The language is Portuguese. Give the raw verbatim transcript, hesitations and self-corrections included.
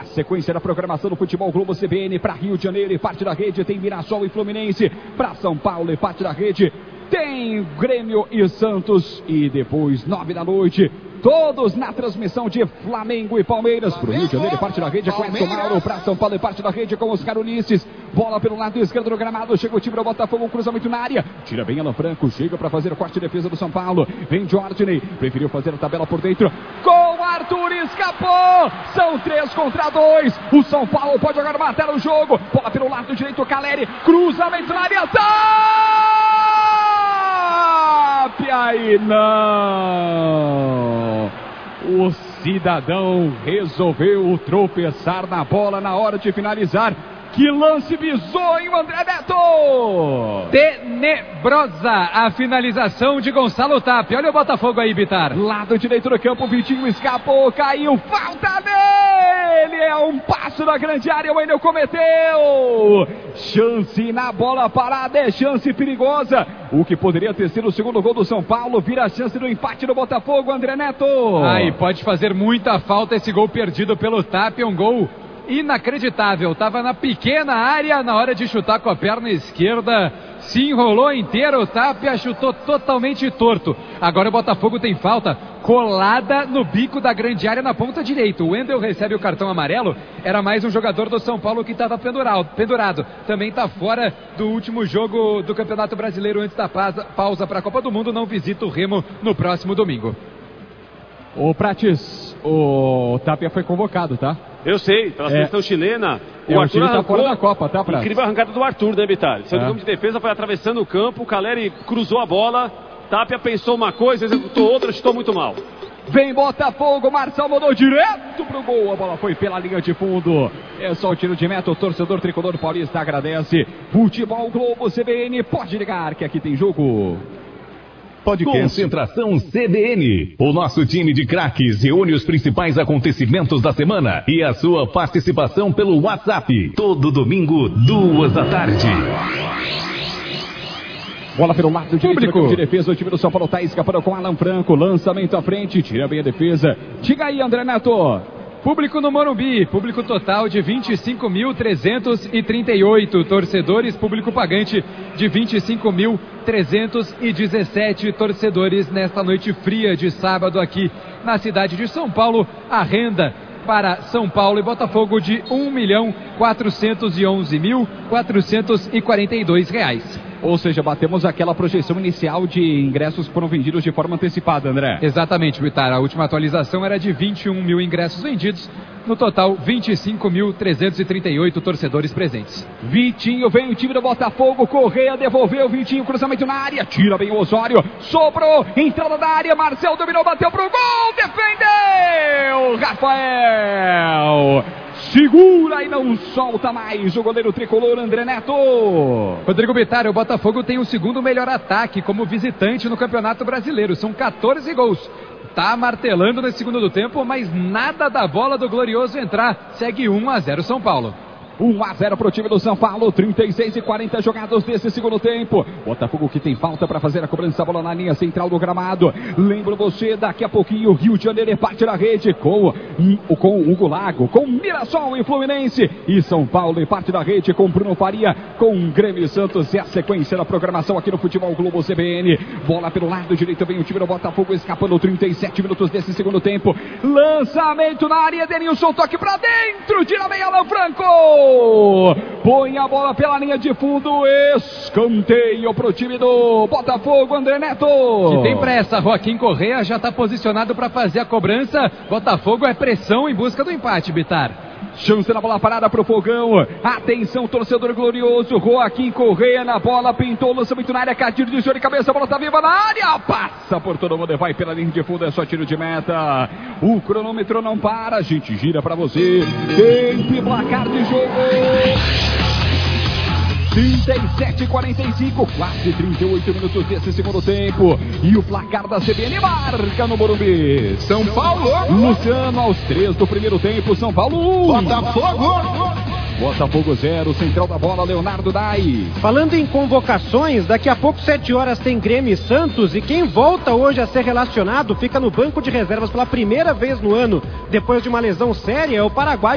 Sequência da programação do Futebol Globo C B N para Rio de Janeiro e parte da rede tem Mirassol e Fluminense, para São Paulo e parte da rede tem Grêmio e Santos, e depois nove da noite todos na transmissão de Flamengo e Palmeiras. Para o Rio de Janeiro e parte da rede com Edson Mauro, para São Paulo e parte da rede com Oscar Ulisses. Bola pelo lado esquerdo do gramado, chega o time do Botafogo, um cruzamento na área, tira bem Alan Franco, chega para fazer o corte de defesa do São Paulo, vem Jorginho, preferiu fazer a tabela por dentro, com Arthur, escapou, são três contra dois, o São Paulo pode agora matar o jogo, bola pelo lado direito, Caleri, cruzamento na área, e aí não, o cidadão resolveu tropeçar na bola na hora de finalizar. Que lance bizonho, André Neto! Tenebrosa a finalização de Gonçalo Tapia. Olha o Botafogo aí, Bitar. Lado direito do campo, Vitinho escapou, caiu, falta dele! É um passo na grande área, o Wendel cometeu! Chance na bola parada, é chance perigosa. O que poderia ter sido o segundo gol do São Paulo, vira a chance do empate do Botafogo, André Neto! Aí, pode fazer muita falta esse gol perdido pelo Tapia, um gol inacreditável, estava na pequena área na hora de chutar com a perna esquerda, se enrolou inteiro, o Tapia chutou totalmente torto. Agora o Botafogo tem falta colada no bico da grande área na ponta direita. O Wendel recebe o cartão amarelo, era mais um jogador do São Paulo que estava pendurado, também está fora do último jogo do Campeonato Brasileiro antes da pausa para a Copa do Mundo, não visita o Remo no próximo domingo. Ô Prates, o Tapia foi convocado, tá? Eu sei, pela é. seleção chilena. O é, Arthur tá fora da Copa, tá, Prates? Incrível arrancada do Arthur, né, Vitali? Seu é. campo de defesa foi atravessando o campo, o Caleri cruzou a bola, Tapia pensou uma coisa, executou outra, chutou muito mal. Vem Botafogo, Marçal mandou direto pro gol, a bola foi pela linha de fundo. É só o tiro de meta, o torcedor tricolor paulista agradece. Futebol Globo C B N, pode ligar que aqui tem jogo. Concentração C B N. O nosso time de craques reúne os principais acontecimentos da semana e a sua participação pelo WhatsApp. Todo domingo, duas da tarde. Bola pelo lado direito de defesa, o time do São Paulo está escapando com Alan Franco. Lançamento à frente, tira bem a defesa. Diga aí, André Neto. Público no Morumbi, público total de vinte e cinco mil trezentos e trinta e oito torcedores, público pagante de vinte e cinco mil trezentos e dezessete torcedores nesta noite fria de sábado aqui na cidade de São Paulo. A renda para São Paulo e Botafogo de um milhão quatrocentos e onze mil quatrocentos e quarenta e dois reais. Ou seja, batemos aquela projeção inicial de ingressos que foram vendidos de forma antecipada, André. Exatamente, Vitar. A última atualização era de vinte e um mil ingressos vendidos. No total, vinte e cinco mil trezentos e trinta e oito torcedores presentes. Vitinho vem o time do Botafogo. Correia devolveu. Vitinho, cruzamento na área. Tira bem o Osório. Sobrou. Entrada da área. Marcel dominou, bateu pro gol. Defendeu. Rafael. Segura e não solta mais o goleiro tricolor André Neto. Rodrigo Bitar, o Botafogo tem o segundo melhor ataque como visitante no Campeonato Brasileiro. São quatorze gols. Tá martelando nesse segundo do tempo, mas nada da bola do Glorioso entrar. Segue um a zero São Paulo. um a zero para o time do São Paulo, trinta e seis e quarenta jogados desse segundo tempo. Botafogo que tem falta para fazer a cobrança, a bola na linha central do gramado. Lembro você, daqui a pouquinho, Rio de Janeiro parte da rede com, com o Hugo Lago, com Mirassol e Fluminense. E São Paulo e parte da rede com Bruno Faria, com Grêmio e Santos. E a sequência da programação aqui no Futebol Globo C B N. Bola pelo lado direito, vem o time do Botafogo escapando, trinta e sete minutos desse segundo tempo. Lançamento na área, Denilson, toque para dentro, tira bem Alan Franco. Põe a bola pela linha de fundo, escanteio pro time do Botafogo, André Neto. Que tem pressa, Joaquim Correia já está posicionado para fazer a cobrança. Botafogo é pressão em busca do empate, Bitar. Chance na bola parada pro Fogão. Atenção, torcedor glorioso. Joaquim Correia na bola, pintou, lançamento na área, Cadir de de cabeça, a bola tá viva na área. Passa por todo mundo e vai pela linha de fundo, é só tiro de meta. O cronômetro não para, a gente gira pra você. Tempo e placar de jogo. trinta e sete e quarenta e cinco, quase trinta e oito minutos desse segundo tempo. E o placar da C B N marca no Morumbi. São Paulo. Luciano aos três do primeiro tempo. São Paulo um. Botafogo. Botafogo zero, central da bola, Leonardo Dai. Falando em convocações, daqui a pouco, sete horas, tem Grêmio e Santos. E quem volta hoje a ser relacionado fica no banco de reservas pela primeira vez no ano, depois de uma lesão séria, é o Paraguai.